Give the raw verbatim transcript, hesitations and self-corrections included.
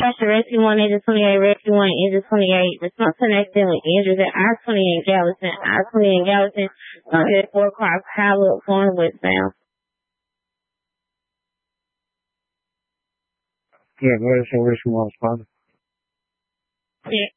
Dispatcher Rescue one, Engine twenty-eight, Rescue one, Engine twenty-eight. Response to an accident with injuries at I twenty-eight Gallatin. I twenty-eight Gallatin, uh, four car pilot going westbound. Yeah, go ahead and show Rescue one responding. Yeah.